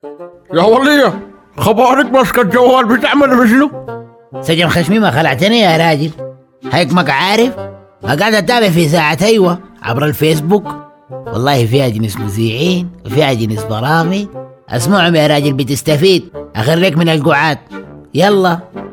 يا ولية، خبارك ماسكة الجوال بتعمل بشنو؟ سجن خشمي ما خلعتني يا راجل. هيك عارف قاعد اتابع في ساعة ايوه عبر الفيسبوك. والله فيها جنس مذيعين وفيها جنس برامج، اسمعهم يا راجل بتستفيد. اخرك من القعاد. يلا